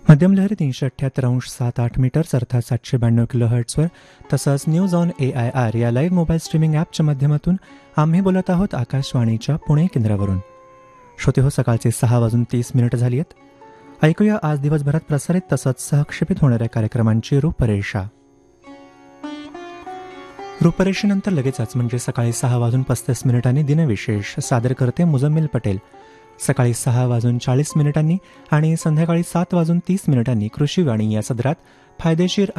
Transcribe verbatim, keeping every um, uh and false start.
मध्यम लहरी तीनशे अठ्ठ्याहत्तर अंश सात आठ मीटर्स अर्थात सातशे ब्याण्णव किलो हर्ट्सवर तसंच news on A I R या लाईव्ह मोबाईल स्ट्रीमिंग ॲपच्या माध्यमातून आम्ही बोलत आहोत आकाशवाणीच्या पुणे केंद्रावरून. श्रोते हो, सकाळचे सहा वाजून तीस मिनिटं झाली आहेत. ऐकूया आज दिवसभरात प्रसारित तसंच सहक्षेपित होणाऱ्या कार्यक्रमांची रूपरेषा. रूपरेषेनंतर लगेचच म्हणजे सकाळी सहा वाजून पस्तीस मिनिटांनी दिनविशेष सादर करते मुजम्मिल पटेल. सकाळी सहा वाजून चाळीस मिनिटांनी आणि संध्याकाळी सात वाजून तीस मिनिटांनी कृषीवाणी या सदरात फायदेशीर